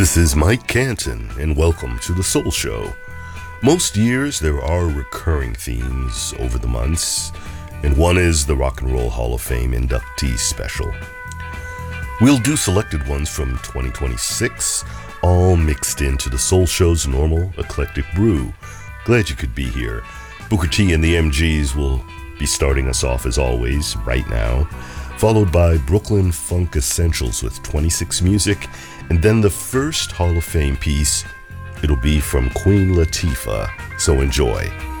This is Mike Canton, and welcome to The Soul Show. Most years there are recurring themes over the months, and one is the Rock and Roll Hall of Fame inductee special. We'll do selected ones from 2026, all mixed into The Soul Show's normal eclectic brew. Glad you could be here. Booker T and the MGs will be starting us off as always, right now, followed by Brooklyn Funk Essentials with 26 music, and then the first Hall of Fame piece. It'll be from Queen Latifah, so enjoy.